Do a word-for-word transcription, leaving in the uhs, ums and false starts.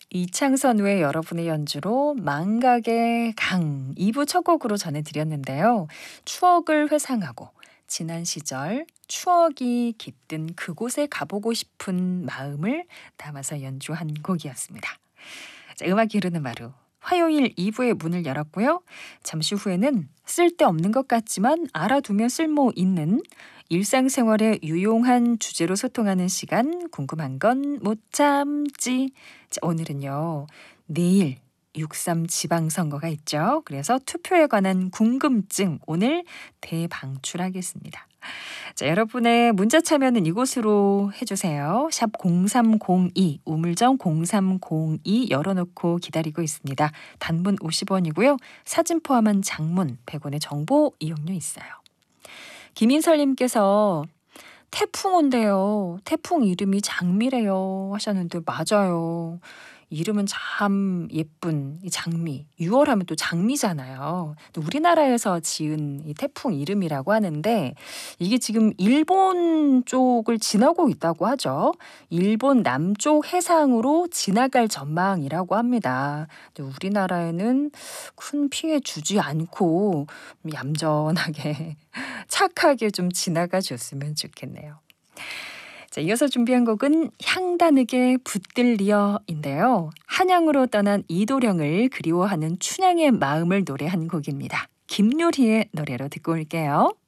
이창선 외 여러분의 연주로 망각의 강 이 부 첫 곡으로 전해드렸는데요. 추억을 회상하고 지난 시절 추억이 깃든 그곳에 가보고 싶은 마음을 담아서 연주한 곡이었습니다. 자, 음악이 흐르는 하루 화요일 이 부의 문을 열었고요. 잠시 후에는 쓸데없는 것 같지만 알아두면 쓸모 있는 일상생활에 유용한 주제로 소통하는 시간, 궁금한 건 못 참지. 자, 오늘은요. 내일 육삼 지방선거가 있죠. 그래서 투표에 관한 궁금증 오늘 대방출하겠습니다. 자, 여러분의 문자 참여는 이곳으로 해주세요. 샵 공삼공이 우물정 공삼공이 열어놓고 기다리고 있습니다. 단문 오십 원이고요. 사진 포함한 장문 백 원의 정보 이용료 있어요. 김인설님께서 태풍 온대요. 태풍 이름이 장미래요 하셨는데 맞아요. 이름은 참 예쁜 이 장미. 유월 하면 또 장미잖아요. 또 우리나라에서 지은 이 태풍 이름이라고 하는데 이게 지금 일본 쪽을 지나고 있다고 하죠. 일본 남쪽 해상으로 지나갈 전망이라고 합니다. 근데 우리나라에는 큰 피해 주지 않고 얌전하게 착하게 좀 지나가 줬으면 좋겠네요. 자, 이어서 준비한 곡은 향단ык의 붙들리어인데요. 한양으로 떠난 이도령을 그리워하는 춘향의 마음을 노래한 곡입니다. 김요리의 노래로 듣고 올게요.